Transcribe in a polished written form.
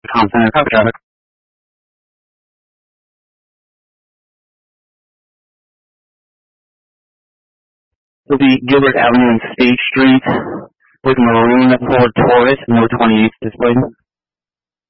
Tom Center, copy traffic. Will be Gilbert Avenue and State Street with maroon Ford Taurus, no 28 displayed.